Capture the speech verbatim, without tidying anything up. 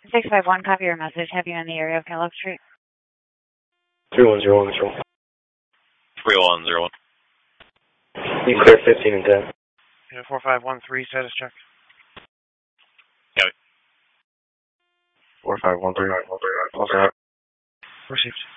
six five one, copy your message. Have you in the area of Kellogg Street? three one zero one zero. three one zero one. You clear fifteen and ten. Yeah, four five one three, status check. Copy. four five one three. All set. Received.